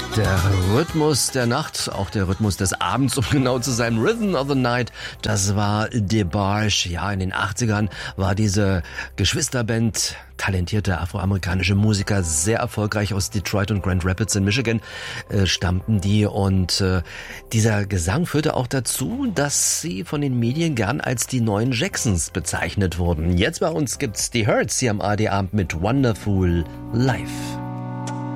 Der Rhythmus der Nacht, auch der Rhythmus des Abends, um genau zu sein, Rhythm of the Night, das war DeBarge. Ja, in den 80ern war diese Geschwisterband, talentierte afroamerikanische Musiker, sehr erfolgreich aus Detroit und Grand Rapids in Michigan stammten die, und dieser Gesang führte auch dazu, dass sie von den Medien gern als die neuen Jacksons bezeichnet wurden. Jetzt bei uns gibt's die Hurts hier am ARD Abend mit Wonderful Life.